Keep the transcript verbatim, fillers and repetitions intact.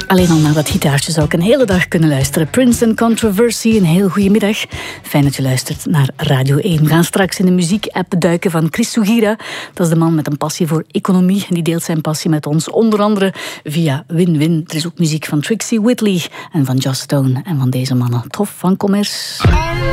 Alleen al naar dat gitaartje zou ik een hele dag kunnen luisteren. Prince and Controversy, een heel goede middag. Fijn dat je luistert naar Radio één. We gaan straks in de muziek-app duiken van Chris Sugira. Dat is de man met een passie voor economie. En die deelt zijn passie met ons, onder andere via Win-Win. Er is ook muziek van Trixie Whitley en van Joss Stone. En van deze mannen. Tof van Commerce.